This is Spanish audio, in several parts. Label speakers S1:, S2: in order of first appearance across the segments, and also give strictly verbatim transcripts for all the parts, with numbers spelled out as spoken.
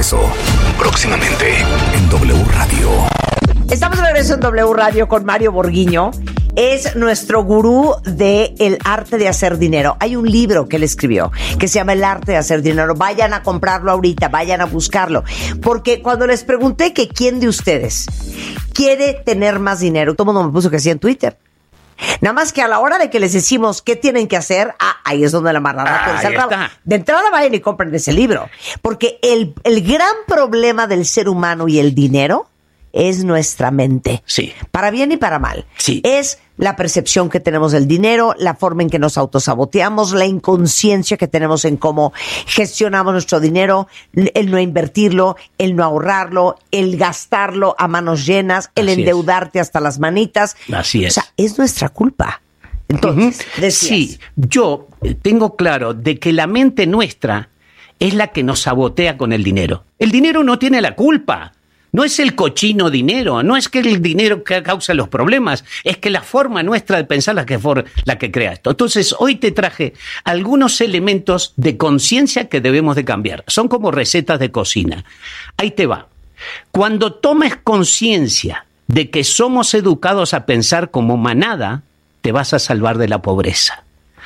S1: regreso. Próximamente en W Radio.
S2: Estamos de regreso en W Radio con Mario Borguiño. Es nuestro gurú de el arte de hacer dinero. Hay un libro que él escribió que se llama El arte de hacer dinero. Vayan a comprarlo ahorita, vayan a buscarlo. Porque cuando les pregunté que quién de ustedes quiere tener más dinero, todo el mundo me puso que sí en Twitter. Nada más que a la hora de que les decimos qué tienen que hacer, ah, ahí es donde la marrana puede ser brava. De entrada vayan y compren ese libro. Porque el, el gran problema del ser humano y el dinero es nuestra mente.
S3: Sí. Para
S2: bien y para mal.
S3: Sí.
S2: Es la percepción que tenemos del dinero, la forma en que nos autosaboteamos, la inconsciencia que tenemos en cómo gestionamos nuestro dinero, el no invertirlo, el no ahorrarlo, el gastarlo a manos llenas, el
S3: Así
S2: endeudarte
S3: es.
S2: hasta las manitas.
S3: Así es.
S2: O sea, es nuestra culpa. Entonces,
S3: uh-huh.
S2: decías.
S3: Sí, yo tengo claro de que la mente nuestra es la que nos sabotea con el dinero. El dinero no tiene la culpa. No es el cochino dinero, no es que el dinero que causa los problemas, es que la forma nuestra de pensar la que for, la que crea esto. Entonces, hoy te traje algunos elementos de conciencia que debemos de cambiar. Son como recetas de cocina. Ahí te va. Cuando tomes conciencia de que somos educados a pensar como manada, te vas a salvar de la pobreza.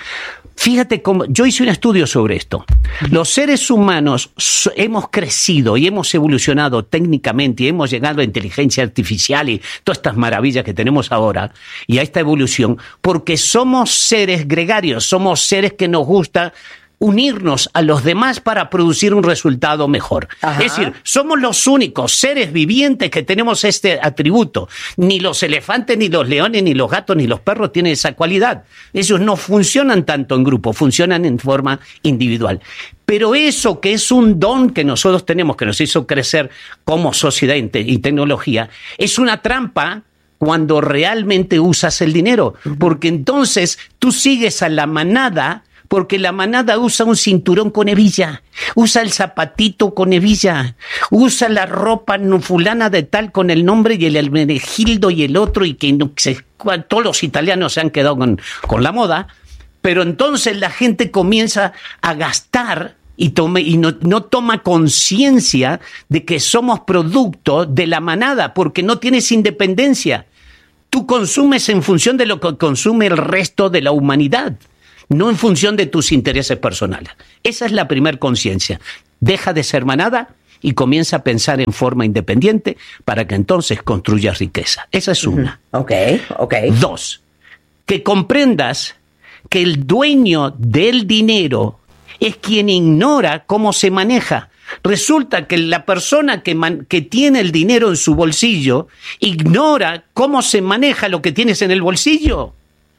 S3: Fíjate cómo, yo hice un estudio sobre esto. Los seres humanos hemos crecido y hemos evolucionado técnicamente y hemos llegado a inteligencia artificial y todas estas maravillas que tenemos ahora y a esta evolución porque somos seres gregarios, somos seres que nos gusta unirnos a los demás para producir un resultado mejor. Ajá. Es decir, somos los únicos seres vivientes que tenemos este atributo. Ni los elefantes, ni los leones, ni los gatos, ni los perros tienen esa cualidad. Ellos no funcionan tanto en grupo, funcionan en forma individual. Pero eso que es un don que nosotros tenemos, que nos hizo crecer como sociedad y tecnología, es una trampa cuando realmente usas el dinero. Porque entonces tú sigues a la manada. Porque la manada usa un cinturón con hebilla, usa el zapatito con hebilla, usa la ropa fulana de tal con el nombre y el Hermenegildo y el otro, y que no, se, todos los italianos se han quedado con, con la moda, pero entonces la gente comienza a gastar y, tome, y no, no toma conciencia de que somos producto de la manada, porque no tienes independencia. Tú consumes en función de lo que consume el resto de la humanidad. No en función de tus intereses personales. Esa es la primer conciencia. Deja de ser manada y comienza a pensar en forma independiente para que entonces construyas riqueza. Esa es una.
S2: Ok, ok.
S3: Dos, que comprendas que el dueño del dinero es quien ignora cómo se maneja. Resulta que la persona que, man, que tiene el dinero en su bolsillo ignora cómo se maneja lo que tienes en el bolsillo.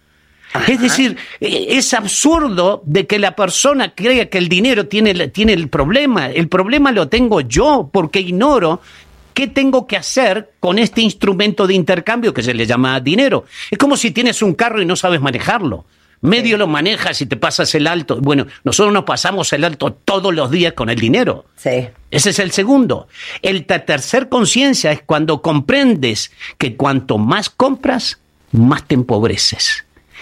S3: Ajá. Es decir, es absurdo de que la persona crea que el dinero tiene, tiene el problema. El problema lo tengo yo porque ignoro qué tengo que hacer con este instrumento de intercambio que se le llama dinero. Es como si tienes un carro y no sabes manejarlo. Medio sí. Lo manejas y te pasas el alto. Bueno, nosotros nos pasamos el alto todos los días con el dinero.
S2: Sí.
S3: Ese es el segundo. El tercer conciencia es cuando comprendes que cuanto más compras, más te empobreces.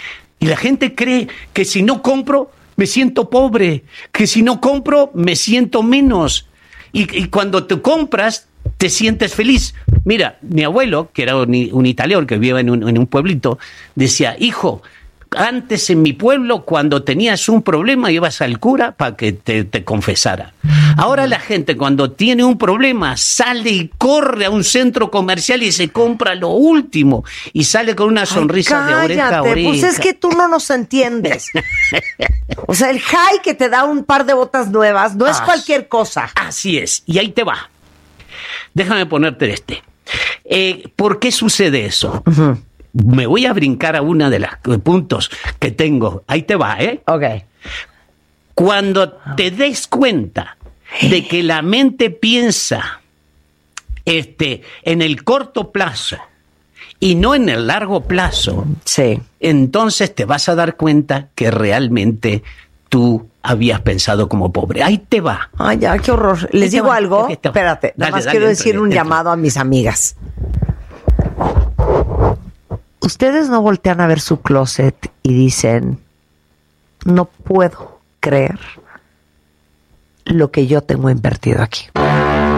S3: Y la gente cree que si no compro, me siento pobre, que si no compro, me siento menos. Y, y cuando te compras, te sientes feliz. Mira, mi abuelo, que era un, un italiano que vivía en un, en un pueblito, decía, hijo, antes en mi pueblo, cuando tenías un problema, ibas al cura para que te, te confesara. Ahora la gente, cuando tiene un problema, sale y corre a un centro comercial y se compra lo último. Y sale con una sonrisa. Ay, de oreja a oreja.
S2: Pues es que tú no nos entiendes. O sea, el high que te da un par de botas nuevas no es As, cualquier cosa.
S3: Así es. Y ahí te va. Déjame ponerte este. Eh, ¿Por qué sucede eso? Uh-huh. Me voy a brincar a una de los puntos que tengo. Ahí te va, ¿eh?
S2: Ok.
S3: Cuando te des cuenta de que la mente piensa este, en el corto plazo y no en el largo plazo,
S2: sí.
S3: Entonces te vas a dar cuenta que realmente tú habías pensado como pobre. Ahí te va.
S2: Ay, ya, qué horror. Les digo va, algo. Espérate, nada dale, más dale, quiero dale, decir entra, un entra. llamado a mis amigas. Ustedes no voltean a ver su closet y dicen, no puedo creer lo que yo tengo invertido aquí.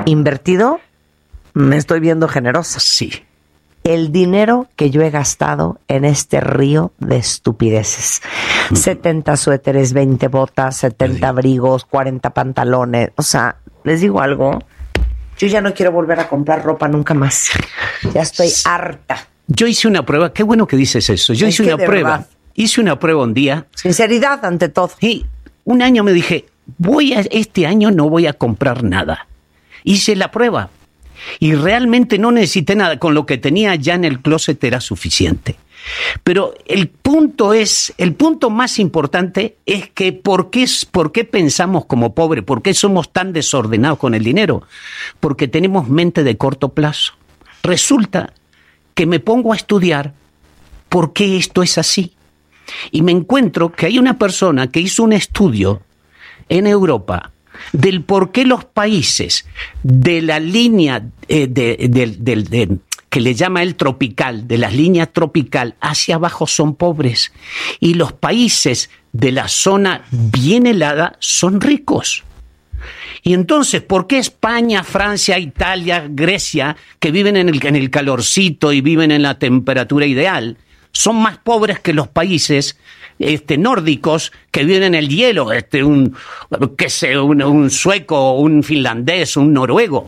S2: invertido, me estoy viendo generosa.
S3: Sí.
S2: El dinero que yo he gastado en este río de estupideces. Mm. setenta suéteres, veinte botas, setenta abrigos, cuarenta pantalones. O sea, les digo algo. Yo ya no quiero volver a comprar ropa nunca más. Ya estoy harta.
S3: Yo hice una prueba. Qué bueno que dices eso. Yo es hice una prueba. Verdad. Hice una prueba un día.
S2: Sinceridad ante todo.
S3: Y un año me dije, voy a, este año no voy a comprar nada. Hice la prueba. Y realmente no necesité nada. Con lo que tenía ya en el closet era suficiente. Pero el punto es, el punto más importante es que ¿por qué, por qué pensamos como pobres? ¿Por qué somos tan desordenados con el dinero? Porque tenemos mente de corto plazo. Resulta que me pongo a estudiar por qué esto es así. Y me encuentro que hay una persona que hizo un estudio en Europa del por qué los países de la línea eh, de, de, de, de, de, que le llama el tropical, de las líneas tropical hacia abajo son pobres y los países de la zona bien helada son ricos. Y entonces, ¿por qué España, Francia, Italia, Grecia, que viven en el, en el calorcito y viven en la temperatura ideal, son más pobres que los países este, nórdicos que viven en el hielo, este, un, qué sé, un, un sueco, un finlandés, un noruego?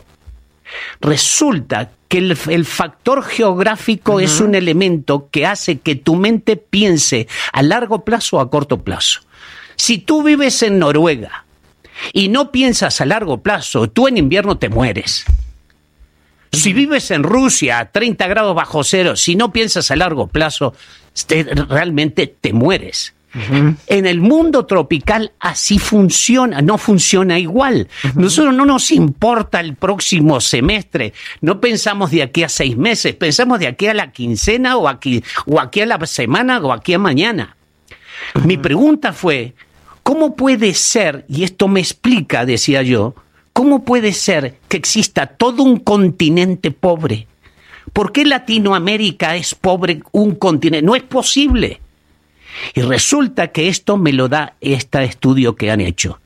S3: Resulta que el, el factor geográfico uh-huh. es un elemento que hace que tu mente piense a largo plazo o a corto plazo. Si tú vives en Noruega y no piensas a largo plazo, tú en invierno te mueres. Si vives en Rusia a treinta grados bajo cero, si no piensas a largo plazo, te, realmente te mueres. Uh-huh. En el mundo tropical así funciona, no funciona igual. Uh-huh. Nosotros no nos importa el próximo semestre, no pensamos de aquí a seis meses, pensamos de aquí a la quincena o aquí, o aquí a la semana o aquí a mañana. Uh-huh. Mi pregunta fue, ¿cómo puede ser, y esto me explica, decía yo, ¿cómo puede ser que exista todo un continente pobre? ¿Por qué Latinoamérica es pobre un continente? No es posible. Y resulta que esto me lo da este estudio que han hecho.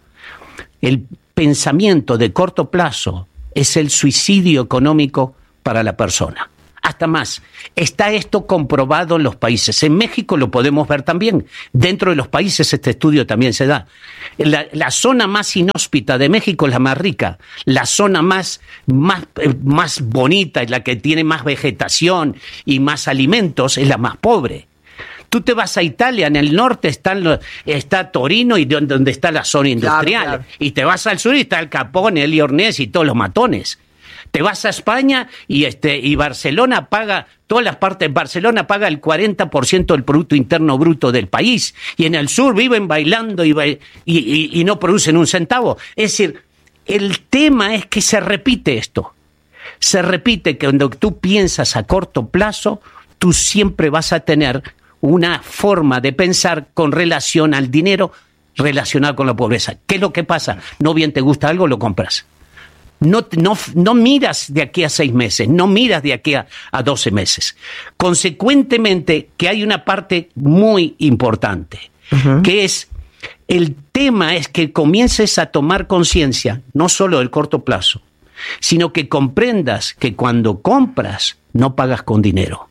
S3: El pensamiento de corto plazo es el suicidio económico para la persona. Hasta más, está esto comprobado en los países. En México lo podemos ver también. Dentro de los países este estudio también se da. La, la zona más inhóspita de México es la más rica. La zona más, más, más bonita, la que tiene más vegetación y más alimentos, es la más pobre. Tú te vas a Italia, en el norte está, está Torino y donde está la zona industrial. Claro, claro. Y te vas al sur y está el Capone, el Liornés y todos los matones. Te vas a España y este y Barcelona paga, todas las partes, Barcelona paga el cuarenta por ciento del Producto Interno Bruto del país. Y en el sur viven bailando y, y, y, y no producen un centavo. Es decir, el tema es que se repite esto. Se repite que cuando tú piensas a corto plazo, tú siempre vas a tener una forma de pensar con relación al dinero relacionado con la pobreza. ¿Qué es lo que pasa? No bien te gusta algo, lo compras. No, no, no miras de aquí a seis meses, no miras de aquí a, a doce meses. Consecuentemente, que hay una parte muy importante, uh-huh. que es, el tema es que comiences a tomar conciencia, no solo del corto plazo, sino que comprendas que cuando compras, no pagas con dinero,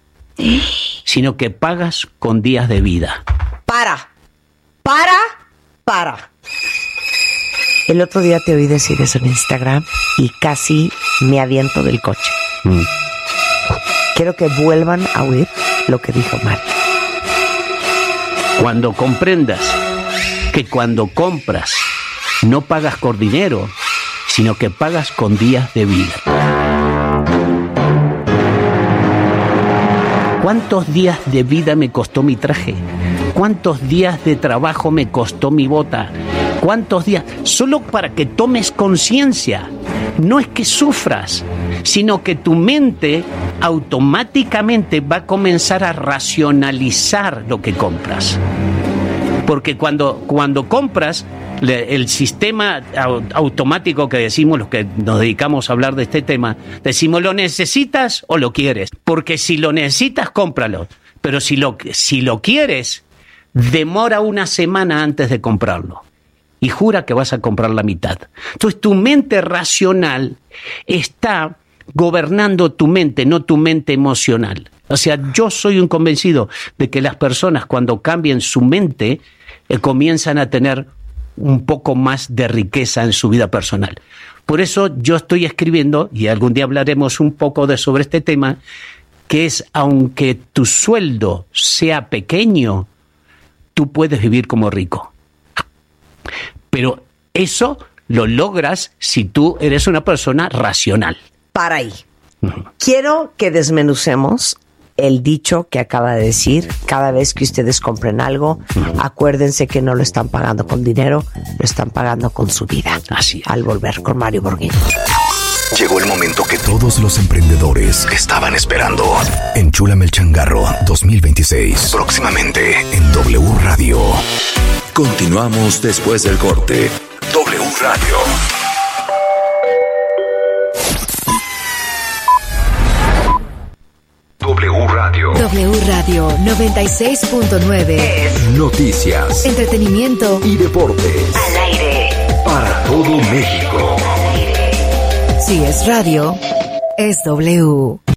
S3: sino que pagas con días de vida.
S2: Para, para, para. El otro día te oí decir eso en Instagram y casi me aviento del coche. Mm. Quiero que vuelvan a oír lo que dijo Mario.
S3: Cuando comprendas que cuando compras no pagas con dinero, sino que pagas con días de vida. ¿Cuántos días de vida me costó mi traje? ¿Cuántos días de trabajo me costó mi bota? ¿Cuántos días? Solo para que tomes conciencia. No es que sufras, sino que tu mente automáticamente va a comenzar a racionalizar lo que compras. Porque cuando, cuando compras, el sistema automático que decimos, los que nos dedicamos a hablar de este tema, decimos, ¿lo necesitas o lo quieres? Porque si lo necesitas, cómpralo. Pero si lo, si lo quieres, demora una semana antes de comprarlo. y jura que vas a comprar la mitad. Entonces tu mente racional está gobernando tu mente, no tu mente emocional. O sea, yo soy un convencido de que las personas cuando cambian su mente eh, comienzan a tener un poco más de riqueza en su vida personal. Por eso yo estoy escribiendo, y algún día hablaremos un poco de sobre este tema, que es, aunque tu sueldo sea pequeño, tú puedes vivir como rico. Pero eso lo logras si tú eres una persona racional.
S2: Para ahí. Uh-huh. Quiero que desmenucemos el dicho que acaba de decir. Cada vez que ustedes compren algo, uh-huh, acuérdense que no lo están pagando con dinero, lo están pagando con su vida.
S3: Así es.
S2: Al volver con Mario Borghini.
S1: Llegó el momento que todos los emprendedores estaban esperando. Enchúlame el changarro dos mil veintiséis. Próximamente en W Radio. Continuamos después del corte. W Radio. W Radio.
S4: W Radio noventa y seis punto nueve.
S1: Noticias,
S4: entretenimiento
S1: y deportes.
S4: Al aire.
S1: Para todo México.
S4: Si es radio, es W.